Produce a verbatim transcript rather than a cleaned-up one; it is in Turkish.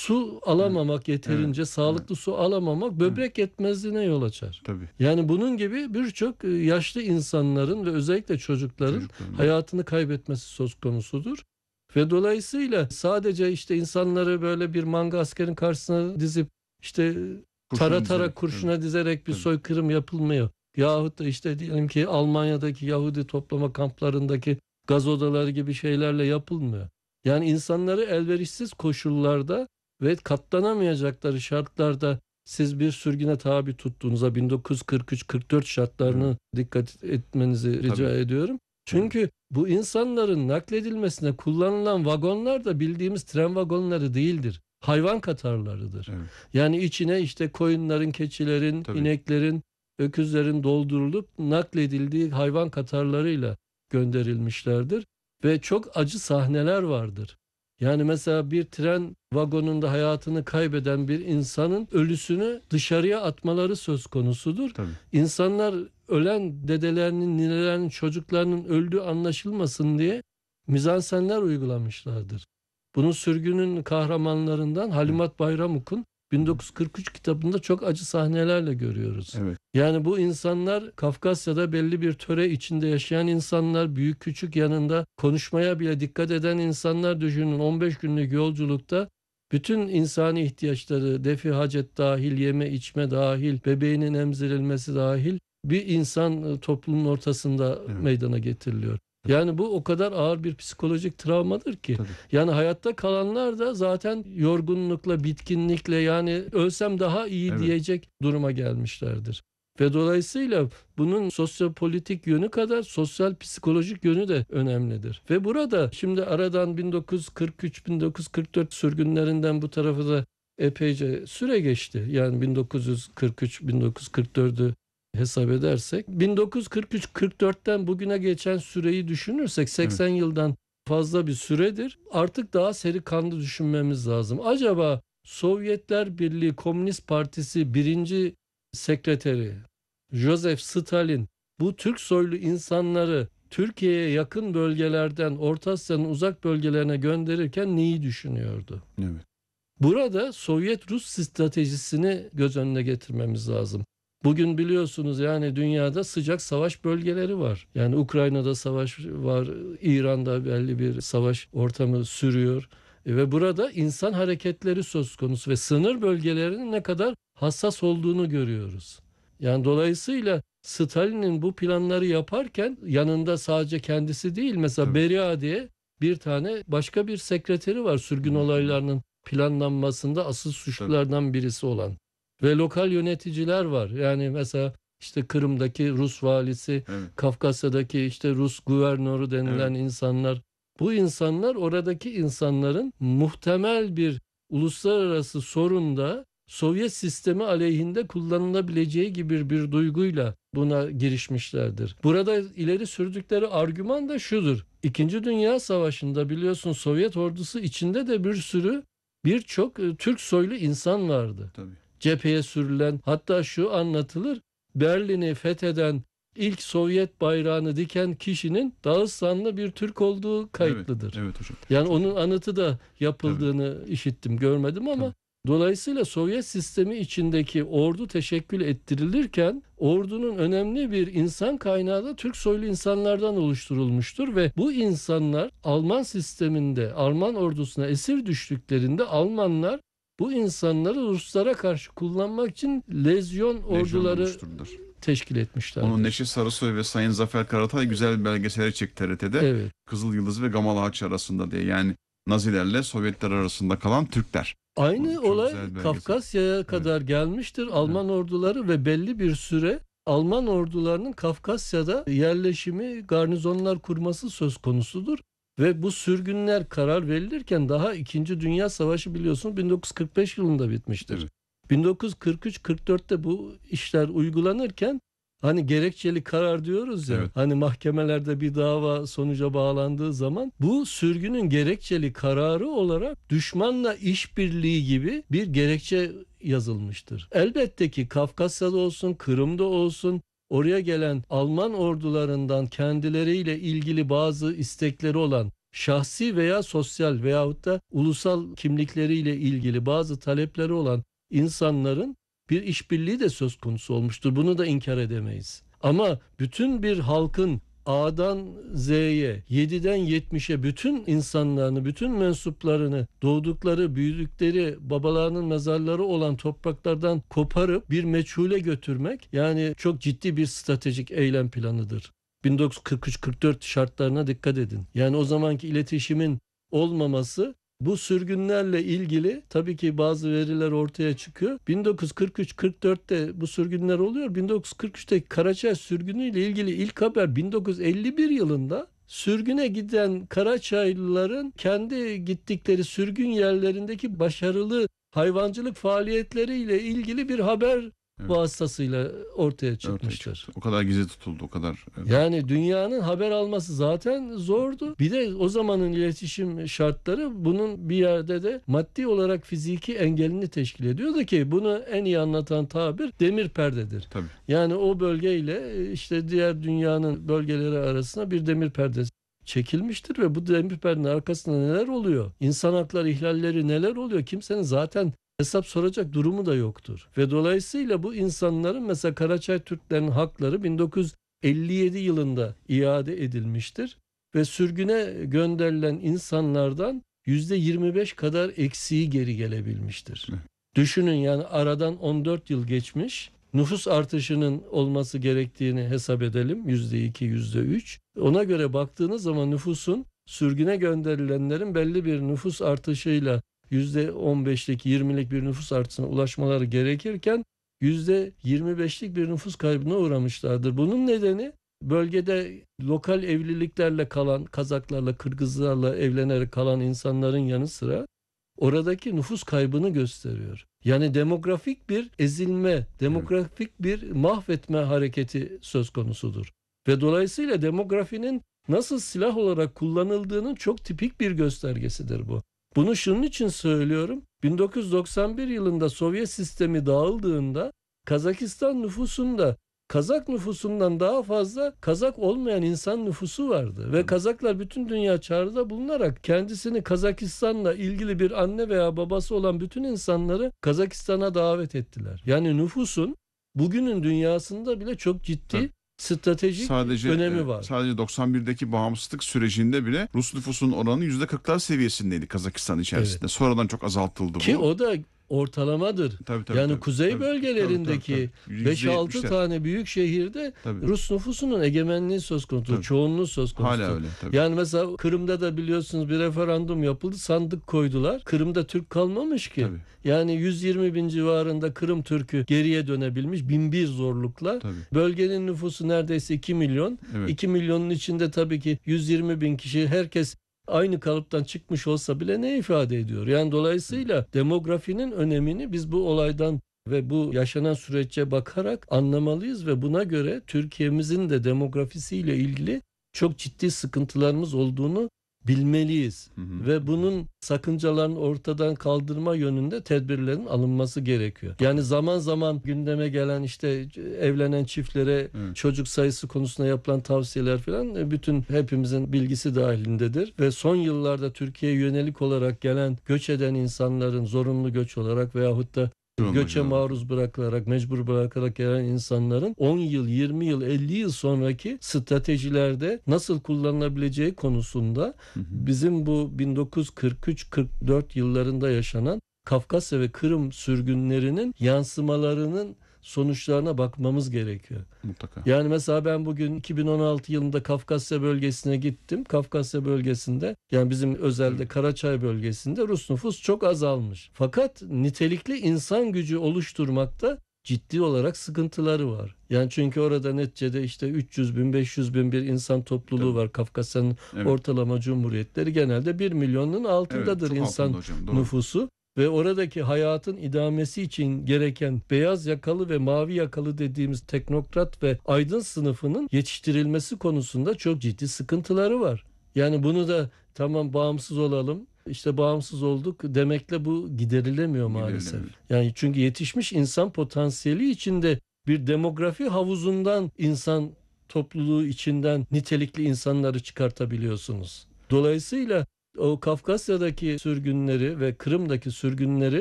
su alamamak, yeterince Evet, sağlıklı evet. su alamamak böbrek yetmezliğine yol açar. Tabii. Yani bunun gibi birçok yaşlı insanların ve özellikle çocukların Çocukların, evet. hayatını kaybetmesi söz konusudur. Ve dolayısıyla sadece işte insanları böyle bir manga askerin karşısına dizip işte Kurşuna tara tara dizerek, tabii, kurşuna dizerek bir tabii. soykırım yapılmıyor. Yahut da işte diyelim ki Almanya'daki Yahudi toplama kamplarındaki gaz odaları gibi şeylerle yapılmıyor. Yani insanları elverişsiz koşullarda ve katlanamayacakları şartlarda siz bir sürgüne tabi tuttuğunuzda bin dokuz yüz kırk üç kırk dört şartlarını Evet. dikkat etmenizi rica Tabii. ediyorum. Tabii. Çünkü bu insanların nakledilmesine kullanılan vagonlar da bildiğimiz tren vagonları değildir. Hayvan katarlarıdır. Evet. Yani içine işte koyunların, keçilerin, Tabii. ineklerin, öküzlerin doldurulup nakledildiği hayvan katarlarıyla gönderilmişlerdir. Ve çok acı sahneler vardır. Yani mesela bir tren vagonunda hayatını kaybeden bir insanın ölüsünü dışarıya atmaları söz konusudur. Tabii. İnsanlar ölen dedelerinin, ninelerinin, çocuklarının öldüğü anlaşılmasın diye mizansenler uygulamışlardır. Bunun sürgünün kahramanlarından Halimat Bayramuk'un bin dokuz yüz kırk üç kitabında çok acı sahnelerle görüyoruz. Evet. Yani bu insanlar Kafkasya'da belli bir töre içinde yaşayan insanlar, büyük küçük yanında konuşmaya bile dikkat eden insanlar düşünün on beş günlük yolculukta bütün insani ihtiyaçları, defi hacet dahil, yeme içme dahil, bebeğinin emzirilmesi dahil bir insan toplumun ortasında Evet. meydana getiriliyor. Yani bu o kadar ağır bir psikolojik travmadır ki. Tabii. Yani hayatta kalanlar da zaten yorgunlukla, bitkinlikle yani ölsem daha iyi Evet. diyecek duruma gelmişlerdir. Ve dolayısıyla bunun sosyopolitik yönü kadar sosyal psikolojik yönü de önemlidir. Ve burada şimdi aradan bin dokuz yüz kırk üç bin dokuz yüz kırk dört sürgünlerinden bu tarafa da epeyce süre geçti. Yani bin dokuz yüz kırk üç bin dokuz yüz kırk dördü hesap edersek bin dokuz yüz kırk üç kırk dörtten bugüne geçen süreyi düşünürsek seksen Evet. yıldan fazla bir süredir. Artık daha seri kanlı düşünmemiz lazım. Acaba Sovyetler Birliği Komünist Partisi birinci sekreteri Joseph Stalin bu Türk soylu insanları Türkiye'ye yakın bölgelerden Orta Asya'nın uzak bölgelerine gönderirken neyi düşünüyordu? Evet. Burada Sovyet-Rus stratejisini göz önüne getirmemiz lazım. Bugün biliyorsunuz yani dünyada sıcak savaş bölgeleri var. Yani Ukrayna'da savaş var, İran'da belli bir savaş ortamı sürüyor. E ve burada insan hareketleri söz konusu ve sınır bölgelerinin ne kadar hassas olduğunu görüyoruz. Yani dolayısıyla Stalin'in bu planları yaparken yanında sadece kendisi değil mesela Tabii. Beria diye bir tane başka bir sekreteri var sürgün Hı hı. olaylarının planlanmasında asıl suçlulardan birisi olan. Ve lokal yöneticiler var. Yani mesela işte Kırım'daki Rus valisi, Evet. Kafkasya'daki işte Rus guvernörü denilen Evet. insanlar. Bu insanlar oradaki insanların muhtemel bir uluslararası sorunda Sovyet sistemi aleyhinde kullanılabileceği gibi bir duyguyla buna girişmişlerdir. Burada ileri sürdükleri argüman da şudur. İkinci Dünya Savaşı'nda biliyorsun Sovyet ordusu içinde de bir sürü birçok e, Türk soylu insan vardı. Tabii. Cepheye sürülen, hatta şu anlatılır, Berlin'i fetheden ilk Sovyet bayrağını diken kişinin Dağıstanlı bir Türk olduğu kayıtlıdır. Evet. Evet hocam. Yani Çok onun anıtı da yapıldığını işittim, görmedim ama Tabii. dolayısıyla Sovyet sistemi içindeki ordu teşekkül ettirilirken ordunun önemli bir insan kaynağı da Türk soylu insanlardan oluşturulmuştur ve bu insanlar Alman sisteminde, Alman ordusuna esir düştüklerinde Almanlar bu insanları Ruslara karşı kullanmak için lezyon Lejyon orduları oluşturdular. teşkil etmişlerdir. Onun Neşet Sarısoy ve Sayın Zafer Karatay güzel belgeselleri çekti T R T'de. Evet. Kızıl Yıldız ve Gamal Ağaç arasında diye. Yani Nazilerle Sovyetler arasında kalan Türkler. Aynı Çok olay güzel belgesel. Kafkasya'ya kadar gelmiştir. Alman orduları ve belli bir süre Alman ordularının Kafkasya'da yerleşimi, garnizonlar kurması söz konusudur. Ve bu sürgünler karar verilirken daha İkinci Dünya Savaşı biliyorsunuz bin dokuz yüz kırk beş yılında bitmiştir. Evet. bin dokuz yüz kırk üç kırk dörtte bu işler uygulanırken hani gerekçeli karar diyoruz ya, Evet. hani mahkemelerde bir dava sonuca bağlandığı zaman bu sürgünün gerekçeli kararı olarak düşmanla işbirliği gibi bir gerekçe yazılmıştır. Elbette ki Kafkasya'da olsun, Kırım'da olsun oraya gelen Alman ordularından kendileriyle ilgili bazı istekleri olan şahsi veya sosyal veyahut da ulusal kimlikleriyle ilgili bazı talepleri olan insanların bir işbirliği de söz konusu olmuştur. Bunu da inkar edemeyiz. Ama bütün bir halkın A'dan Z'ye, yediden yetmişe bütün insanlarını, bütün mensuplarını doğdukları, büyüdükleri, babalarının mezarları olan topraklardan koparıp bir meçhule götürmek yani çok ciddi bir stratejik eylem planıdır. bin dokuz yüz kırk üç kırk dört şartlarına dikkat edin. Yani o zamanki iletişimin olmaması bu sürgünlerle ilgili tabii ki bazı veriler ortaya çıkıyor. bin dokuz yüz kırk üç kırk dörtte bu sürgünler oluyor. bin dokuz yüz kırk üçte Karaçay sürgünüyle ilgili ilk haber bin dokuz yüz elli bir yılında sürgüne giden Karaçaylıların kendi gittikleri sürgün yerlerindeki başarılı hayvancılık faaliyetleriyle ilgili bir haber Evet. vasıtasıyla ortaya çıkmıştır. Ortaya çıktı. O kadar gizli tutuldu, o kadar. Evet. Yani dünyanın haber alması zaten zordu. Bir de o zamanın iletişim şartları bunun bir yerde de maddi olarak fiziki engelini teşkil ediyordu ki bunu en iyi anlatan tabir demir perdedir. Tabii. Yani o bölgeyle işte diğer dünyanın bölgeleri arasında bir demir perde çekilmiştir ve bu demir perdenin arkasında neler oluyor? İnsan hakları ihlalleri neler oluyor? Kimsenin zaten hesap soracak durumu da yoktur. Ve dolayısıyla bu insanların mesela Karaçay Türklerinin hakları bin dokuz yüz elli yedi yılında iade edilmiştir. Ve sürgüne gönderilen insanlardan yüzde yirmi beş kadar eksiği geri gelebilmiştir. Evet. Düşünün yani aradan on dört yıl geçmiş. Nüfus artışının olması gerektiğini hesap edelim. yüzde iki, yüzde üç. Ona göre baktığınız zaman nüfusun sürgüne gönderilenlerin belli bir nüfus artışıyla yüzde on beşlik yirmilik bir nüfus artışına ulaşmaları gerekirken yüzde yirmi beşlik bir nüfus kaybına uğramışlardır. Bunun nedeni bölgede lokal evliliklerle kalan Kazaklarla, Kırgızlarla evlenerek kalan insanların yanı sıra oradaki nüfus kaybını gösteriyor. Yani demografik bir ezilme, demografik bir mahvetme hareketi söz konusudur. Ve dolayısıyla demografinin nasıl silah olarak kullanıldığının çok tipik bir göstergesidir bu. Bunu şunun için söylüyorum. bin dokuz yüz doksan bir yılında Sovyet sistemi dağıldığında Kazakistan nüfusunda Kazak nüfusundan daha fazla Kazak olmayan insan nüfusu vardı. Ve Kazaklar bütün dünya çağrıda bulunarak kendisini Kazakistan'la ilgili bir anne veya babası olan bütün insanları Kazakistan'a davet ettiler. Yani nüfusun bugünün dünyasında bile çok ciddi Tabii. stratejik sadece, önemi var. Sadece doksan birdeki bağımsızlık sürecinde bile Rus nüfusunun oranı yüzde kırklar seviyesindeydi Kazakistan içerisinde. Evet. Sonradan çok azaltıldı bu. Ki o da ortalamadır. Tabii, tabii, yani tabii, kuzey tabii, bölgelerindeki beş altı tane büyük şehirde tabii. Rus nüfusunun egemenliği söz konusu, tabii. Çoğunluğu söz konusu. Hala öyle. Tabii. Yani mesela Kırım'da da biliyorsunuz bir referandum yapıldı, sandık koydular. Kırım'da Türk kalmamış ki. Tabii. Yani yüz yirmi bin civarında Kırım Türk'ü geriye dönebilmiş bin bir zorlukla. Tabii. Bölgenin nüfusu neredeyse iki milyon. Evet. iki milyonun içinde tabii ki yüz yirmi bin kişi, herkes aynı kalıptan çıkmış olsa bile ne ifade ediyor? Yani dolayısıyla demografinin önemini biz bu olaydan ve bu yaşanan sürece bakarak anlamalıyız ve buna göre Türkiye'mizin de demografisiyle ilgili çok ciddi sıkıntılarımız olduğunu bilmeliyiz. Hı hı. Ve bunun sakıncalarını ortadan kaldırma yönünde tedbirlerin alınması gerekiyor. Yani zaman zaman gündeme gelen işte evlenen çiftlere evet. çocuk sayısı konusunda yapılan tavsiyeler falan bütün hepimizin bilgisi dahilindedir. Ve son yıllarda Türkiye'ye yönelik olarak gelen göç eden insanların zorunlu göç olarak veyahut da göçe maruz bırakılarak, mecbur bırakılarak gelen insanların on yıl, yirmi yıl, elli yıl sonraki stratejilerde nasıl kullanılabileceği konusunda hı hı. bizim bu bin dokuz yüz kırk üç kırk dört yıllarında yaşanan Kafkasya ve Kırım sürgünlerinin yansımalarının sonuçlarına bakmamız gerekiyor. Mutlaka. Yani mesela ben bugün iki bin on altı yılında Kafkasya bölgesine gittim. Kafkasya bölgesinde yani bizim özelde Karaçay bölgesinde Rus nüfus çok azalmış. Fakat nitelikli insan gücü oluşturmakta ciddi olarak sıkıntıları var. Yani çünkü orada neticede işte üç yüz bin beş yüz bin bir insan topluluğu Tabii. var. Kafkasya'nın evet. ortalama cumhuriyetleri genelde bir milyonun altındadır evet, insan hocam, nüfusu. Ve oradaki hayatın idamesi için gereken beyaz yakalı ve mavi yakalı dediğimiz teknokrat ve aydın sınıfının yetiştirilmesi konusunda çok ciddi sıkıntıları var. Yani bunu da tamam bağımsız olalım, işte bağımsız olduk demekle bu giderilemiyor maalesef. Yani çünkü yetişmiş insan potansiyeli içinde bir demografi havuzundan insan topluluğu içinden nitelikli insanları çıkartabiliyorsunuz. Dolayısıyla o Kafkasya'daki sürgünleri ve Kırım'daki sürgünleri